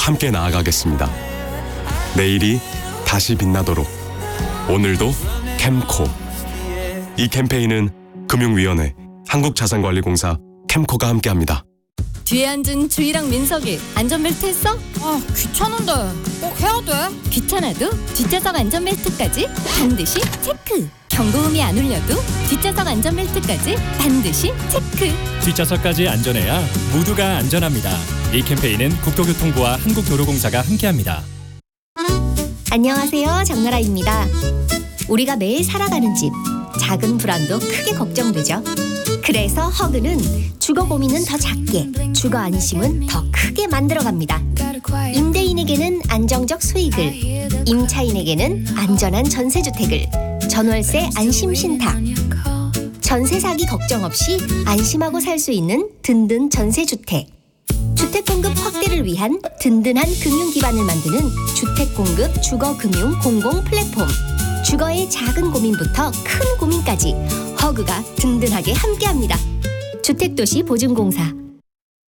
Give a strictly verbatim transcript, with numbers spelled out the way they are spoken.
함께 나아가겠습니다. 내일이 다시 빛나도록 오늘도 캠코. 이 캠페인은 금융위원회, 한국자산관리공사, 캠코가 함께합니다. 뒤에 앉은 주희랑 민석이 안전벨트 했어? 아, 귀찮은데 꼭 해야 돼? 귀찮아도 뒷좌석 안전벨트까지 반드시 체크. 경고음이 안 울려도 뒷좌석 안전벨트까지 반드시 체크. 뒷좌석까지 안전해야 모두가 안전합니다. 이 캠페인은 국토교통부와 한국도로공사가 함께합니다. 안녕하세요, 장나라입니다. 우리가 매일 살아가는 집, 작은 불안도 크게 걱정되죠. 그래서 허그는 주거 고민은 더 작게, 주거 안심은 더 크게 만들어갑니다. 임대인에게는 안정적 수익을, 임차인에게는 안전한 전세주택을, 전월세 안심신탁, 전세 사기 걱정 없이 안심하고 살 수 있는 든든 전세주택, 주택공급 확대를 위한 든든한 금융기반을 만드는 주택공급 주거금융 공공 플랫폼. 주거의 작은 고민부터 큰 고민까지 허그가 든든하게 함께합니다. 주택도시 보증공사